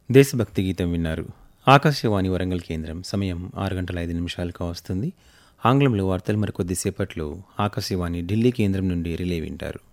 దేశభక్తి గీతం విన్నారు. ఆకాశవాణి వరంగల్ కేంద్రం. సమయం 6 గంటల 5 నిమిషాలకు వస్తుంది. ఆంగ్లంలో వార్తలు మరికొద్దిసేపట్లో ఆకాశవాణి ఢిల్లీ కేంద్రం నుండి రిలే వింటారు.